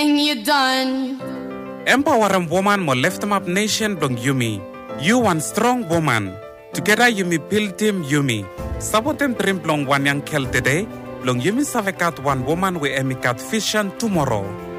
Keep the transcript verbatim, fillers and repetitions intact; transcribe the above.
you done. Empowering woman mo lift up nation dong Yumi. You one strong woman. Together Yumi build team Yumi. Sabotem dream long one young kel today. Long Yumi savekat one woman we emikat vision tomorrow.